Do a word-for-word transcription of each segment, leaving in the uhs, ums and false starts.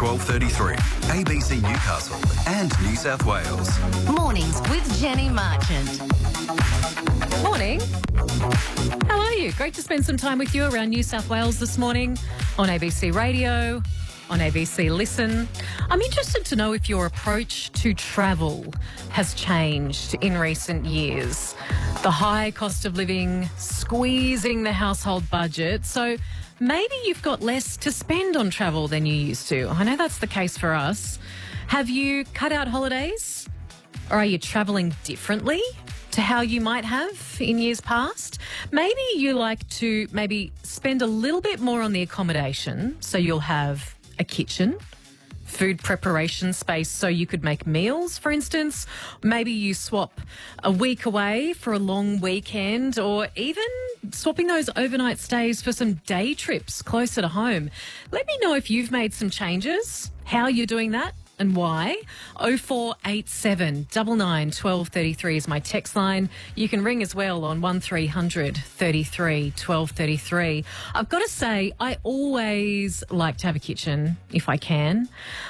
twelve thirty-three, A B C Newcastle and New South Wales. Mornings with Jenny Marchant. Morning. How are you? Great to spend some time with you around New South Wales this morning on A B C Radio, on A B C Listen. I'm interested to know if your approach to travel has changed in recent years. The high cost of living squeezing the household budget. So maybe you've got less to spend on travel than you used to. I know that's the case for us. Have you cut out holidays? Or are you travelling differently to how you might have in years past? Maybe you like to maybe spend a little bit more on the accommodation, so you'll have a kitchen, food preparation space so you could make meals, for instance. Maybe you swap a week away for a long weekend, or even swapping those overnight stays for some day trips closer to home. Let me know if you've made some changes, how you're doing that, and why. oh four eight seven, nine nine, one two three three is my text line. You can ring as well on one three hundred, thirty-three, twelve thirty-three. I've got to say, I always like to have a kitchen if I can.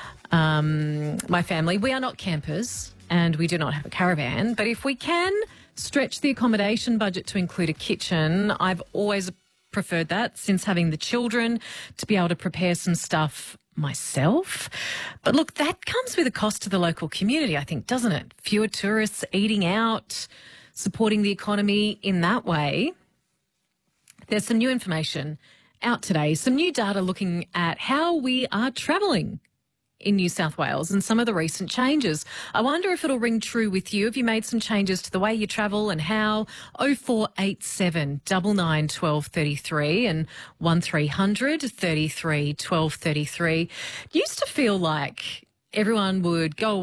Um, my family, we are not campers and we do not have a caravan, but if we can stretch the accommodation budget to include a kitchen, I've always preferred that since having the children, to be able to prepare some stuff myself. But look, that comes with a cost to the local community, I think, doesn't it? Fewer tourists eating out, supporting the economy in that way. There's some new information out today, some new data looking at how we are travelling in New South Wales and some of the recent changes. I wonder if it'll ring true with you. Have you made some changes to the way you travel and how? oh four eight seven, nine nine, one two three three and one three hundred, thirty-three, twelve thirty-three. It used to feel like everyone would go